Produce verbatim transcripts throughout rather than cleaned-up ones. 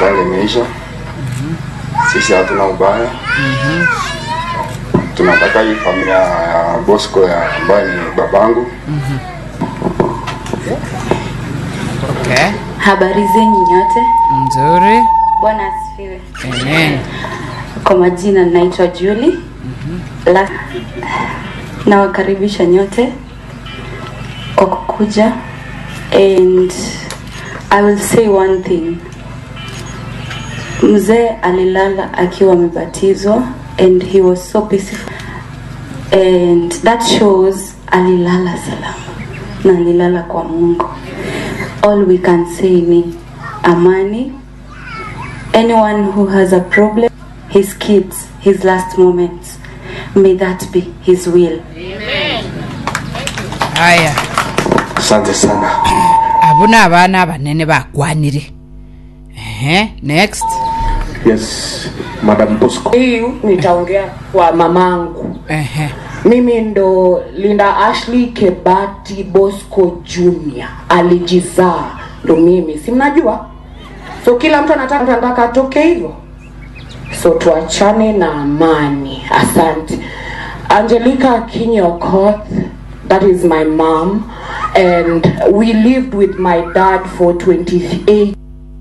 tayari imeisha. Sisi hatuna ubaya. Mhm. Tunataka hii familia ya Bosco ya ambaye ni babangu. Mhm. Okay. Habari zenyu nyote? Nzuri. Bwana asifiwe. Amen. Kwa majina naitwa Julie. Mhm. La na wakaribisha nyote kwa kukuja, and I will say one thing. Mzee alilala akiwa amebatizwa and he was so peaceful, and that shows alilala salama na alilala kwa Mungu. All we can say ni amani. Anyone who has a problem, his kids, his last moments, may that be his will. Amen. Haya. Asante sana. Abuna abana abanene bakwanire. Eh, next. Yes, Madam Bosco. Hii nitaongea kwa mamangu. Eh. Mimi ndo Linda Ashley Kebati Bosco Junior Alijizaa ndo mimi. Si mnajua? So kila mtu anataka anataka atoke hivyo. So tuachane na amani. Asante. Angelica Kinyokoth, that is my mom, and we lived with my dad for twenty-eight.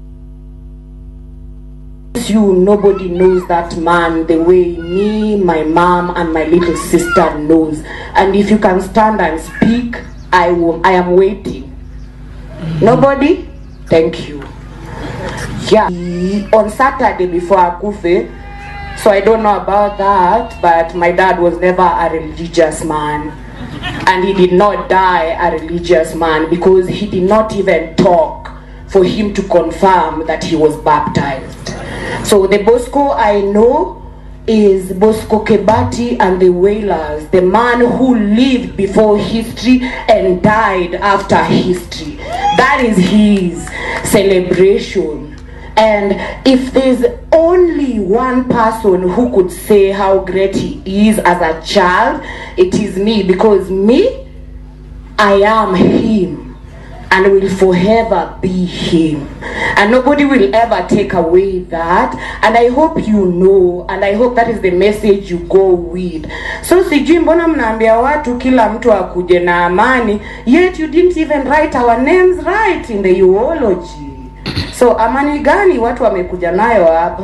You, nobody knows that man the way me, my mom, and my little sister knows. And if you can stand and speak, I will. I am waiting. Mm-hmm. Nobody? Thank you. Yeah. On Saturday before Akufe, so I don't know about that, but my dad was never a religious man. And he did not die a religious man because he did not even talk for him to confirm that he was baptized. So the Bosco I know is Bosco Kebati and the Wailers, the man who lived before history and died after history. That is his celebration. And if there's only one person who could say how great he is as a child, it is me, because me, I am him. And will forever be him, and nobody will ever take away that. And I hope you know, and I hope that is the message you go with. So sijui mbona mnaambia watu kila mtu akuje na amani, yet you didn't even write our names right in the eulogy. So amani gani watu wamekuja nayo hapa?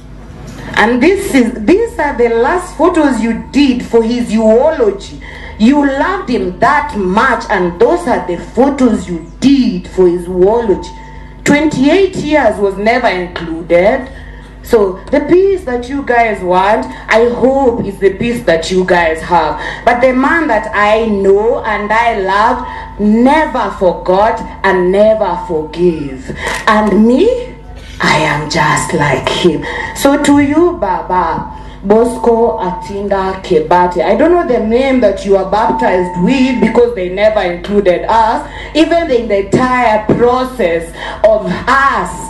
And this is these are the last photos you did for his eulogy. You loved him that much, and those are the photos you did for his eulogy. twenty-eight years was never included. So the peace that you guys want, I hope is the peace that you guys have. But the man that I know and I loved never forgot and never forgave. And me, I am just like him. So to you, Baba, Bosco Atinda Kebati, I don't know the name that you are baptized with because they never included us. Even in the entire process of us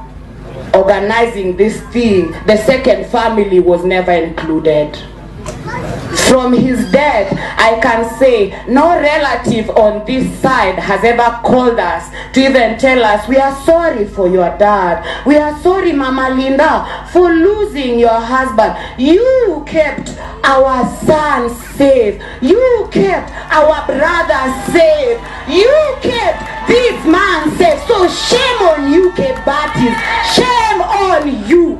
organizing this thing, the second family was never included. From his death, I can say no relative on this side has ever called us to even tell us, we are sorry for your dad. We are sorry, Mama Linda, for losing your husband. You kept our son safe. You kept our brother safe. You kept this man safe. So shame on you, Kebatis. Shame on you.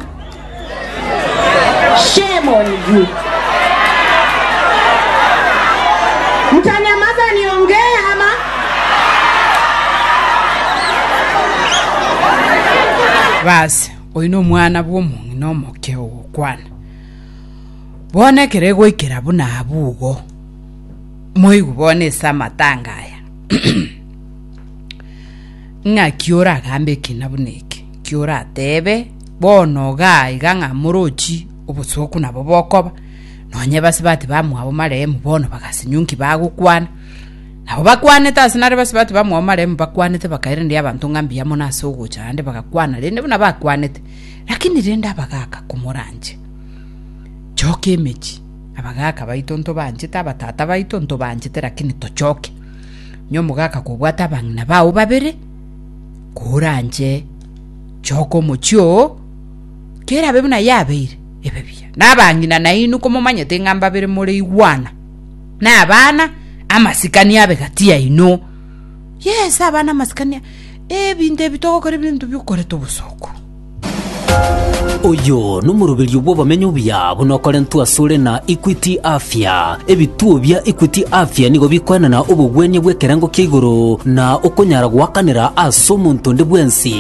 Shame on you. Mtanyamaza niongee ama? Basi, oino mwana bw'omungi n'omoke okwana. Bonekere goikera buna abugo. Moigu bone samatangaya. Nga kiora gambe kina buneke. Kiora tebe bono gai ganga murochi obusoku nabo bokoba. Nonye basibati bamwabo maremu bono bakasinyunki bagukwana. Nabo bakwane tasinare basibati bamwabo maremu bakwanete bakaire ndi abantu ngambia mona sogo cyane bakakwana rende buna bakwanete. Lakini renda abagaka kumuranje. Choke mechi. Abagaka baitonto banje tabatata baitonto banje terakini tochoke. Nyo mugaka kubwata bangina bawo babere kuranje choko mochio kera bebuna yabeire ebebia nabangina nainu komo manyete ngamba bere muri iwana na abana amasikani abe gatia ino yes abana masikani ebinde bitoko kore bintu byukore tobusoko oyo numurubiri ubwo bamenye ubya bunokore ntuasure na Equity Afya ebituo bya Equity Afya nigo bikwana na ubugwenye bwekerango kigoro na okonyara gwakanira aso muntu ndi bwensi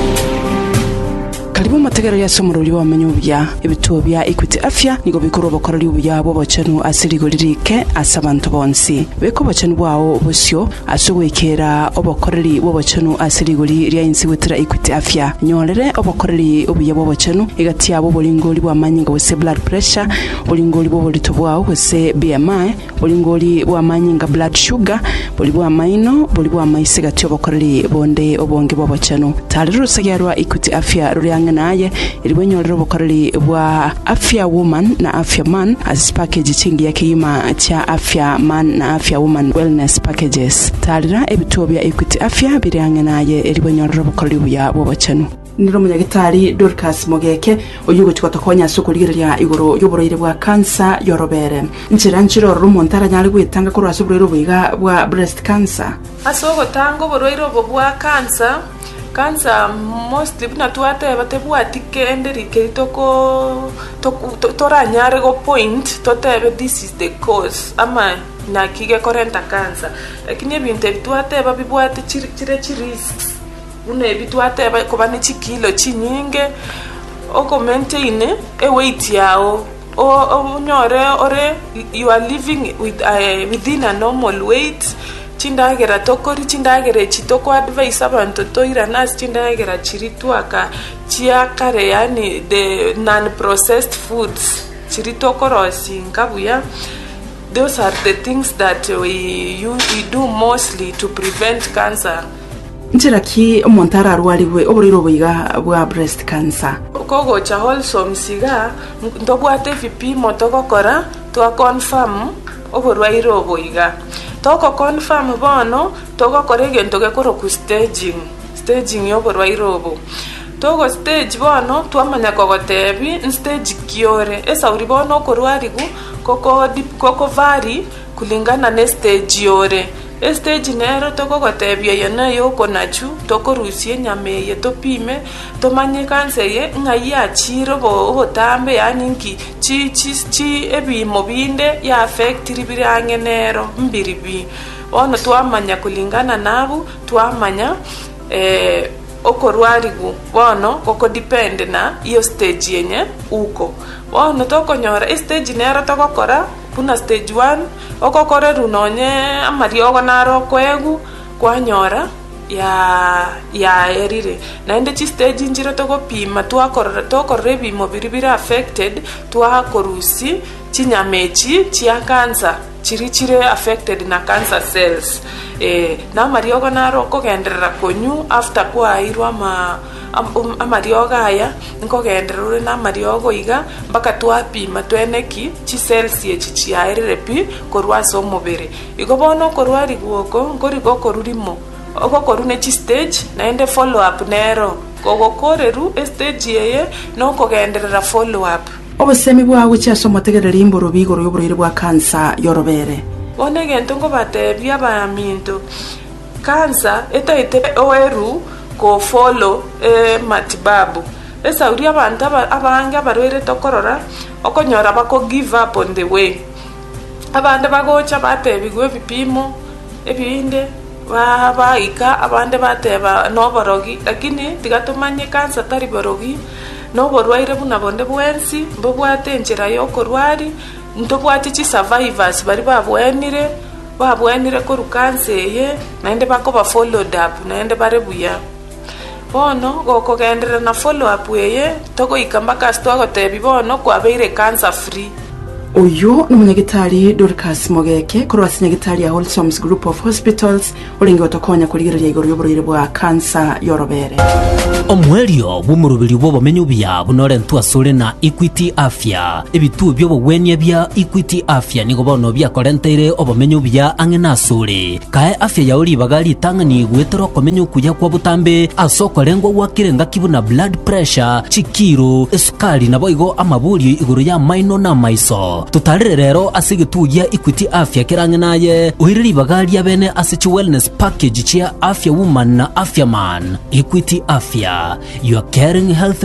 karibu mategero ya somururi wa menyubya ebituo bya Equity Afya nigo bikoro bakorali ubya bo bacanu asirigo lirike asabantu bonsi beko bacanu bwao busyo asubwekera obakorali bo bacanu asirigo lya insi wetera Equity Afya nyolere obakorali ubya bo bacanu igati yabo bolingoli bwa manyinga wese blood pressure bolingoli bo bolito bwao wese B M I bolingoli bwa manyinga blood sugar boli bwa maino boli bwa maise gati obakorali bonde obonge bo bacanu talero sagyarwa Equity Afya ruri naye ilibonyorero bokorali bwa Afya Woman na Afya Man as package chingi yake yima cha Afya Man na Afya Woman wellness packages talira ebituo bya Equity Afya biriange naye ilibonyorero bokorali bya bobachanu niro munyagitari Dorcas Mogeke oyugo chikotokonya sukulirya igoro yoboroire bwa cancer yorobere nchira nchiro rumontara nyali gwitanga ko rwasuburiro bwiga bwa breast cancer asogo tango boroire bwa cancer Cancer mostly bina tuate batebu atike enderi keritoko to toranyare go point totebe this is the cause ama na kige korenta cancer lakini ebinte tuate babibwate chire risks une bituate bakobane chikilo chinyinge oko maintain e weight yao o nyore ore you are living with uh, within a normal weight chindagera tokori chindagera chitoko advice abantu toira nas chindagera chiritwaka chiakare yani the non processed foods chiritoko rosi nkabuya those are the things that we you we do mostly to prevent cancer njira ki omontara arwaliwe oboriro boiga bwa breast cancer kogo cha wholesome siga ndobwate vipimo tokokora to confirm oborwairo boiga toko confirm bono toko korege ntoke koro ku staging staging yoborwairo bo toko stage bono twamanya kogotebi stage kiore esa uri bono korwarigu koko koko vari kulingana ne stage yore stage nero toko gotebia yana yoko nachu toko rusie nyame ye topime tomanye kanse ye ngai achiro bo botambe yani nki chi chi chi ebi mobinde ya affect ribirange nero mbiribi ono twamanya kulingana nabu twamanya eh okorwarigu bono koko depend na iyo stage yenye uko bono toko nyora stage nero toko kora kuna stage one okokore runonye amariogo naro kwegu kwanyora ya ya erire naende chi stage njiro toko pima twakora tokore bimo biribira affected twakorusi chinyamechi chia cancer chiri chire affected na cancer cells eh na mariogo naro kogenderera konyu after kwairwa ma am, amarioga aya nko genderere na mariogo iga mpaka twapima tweneki chi cells ye chichiairire pi korwaso mubere igobono korwari guoko ngorigo korurimo oko korune chi stage naende follow up nero gogo koreru stage yeye no kogenderera follow up obusemi bwawe cyasomotegerera imboro bigoro yoborire bwa cancer yorobere one gento ngo batebya baminto cancer etaite oeru ko follow eh, matibabu esa uri abantu abange abarwere tokorora okonyora bako give up on the way abande bagocha batebigwe bipimo ebinde ba baika abande bateba no borogi lakini tigatumanye cancer tari borogi no borwaire buna bonde bwensi mbobwate njira yo korwari ndobwate chi survivors bari babwenire babwenire ko rukanse ye naende bako ba followed up naende bare buya bono goko gendera na follow up weye toko ikamba kasto agotebi bono kwa beire cancer free uyu ni munyagitari Dorcas Mogeke kuri wasinyagitari ya Wholesomes Group of Hospitals uringi watokonya kurigirirya igoro y'uburire bwa cancer yorobere. Omwerio bumurubiri bo bamenyu bya bunorentu asure na Equity Afya ebitu byo bwenya bya Equity Afya nigo bono bya korentere obamenyu bya angena asure kae afya ya uri bagali tangani gwetero komenyu kuja kwa butambe asoko lengo wakirenga kibuna blood pressure chikiro esukali na boigo amaburi iguru ya maino na maiso tutarire rero asigitugia Equity Afya kirange naye uhiriri bagali ya bene asichu wellness package chia afya woman na afya man. Equity Afya, you are caring health